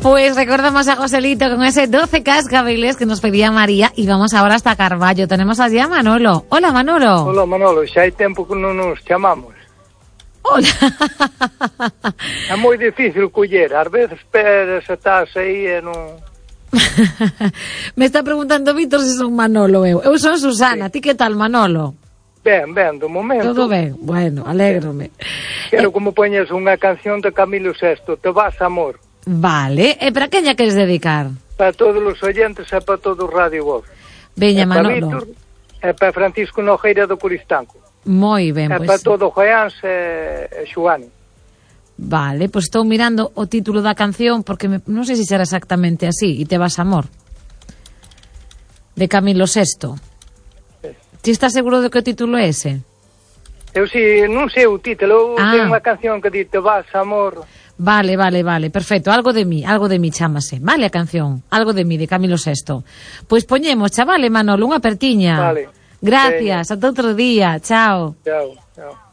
Pues recordamos a Joselito con ese 12 cascabeles que nos pedía María y vamos ahora hasta Carballo. Tenemos allí a Manolo. Hola, Manolo. Hola, Manolo. Xa hai tempo que non nos chamamos. Hola. É moi difícil coller. Ás veces esperas, estás aí e non... Me está preguntando Víctor se son Manolo eu. Eu son Susana. Sí. Ti que tal, Manolo? Ben, do momento. Todo ben? Bueno, alégrome. Quero como poñes unha canción de Camilo VI, Te vas, amor. Vale. E para quen lla queres dedicar? Para todos os oyentes e para todo o Radio Voz. Veña, Para Manolo. Víctor e para Francisco Nogueira do Coristanco. Moi ben, E pois. para todo o Joáns e Xoani. Vale, pois estou mirando o título da canción porque non sei se será exactamente así. E Te vas, amor. De Camilo VI. Ti estás seguro de que o título é ese? Eu si, non sei o título, ten unha canción que di Te vas, amor. Vale, perfecto, algo de mí chámase, vale a canción, algo de mí, de Camilo VI. Pois poñemos, chavale, Manolo, unha apertiña. Vale. Gracias, ata outro día, chao. Chao.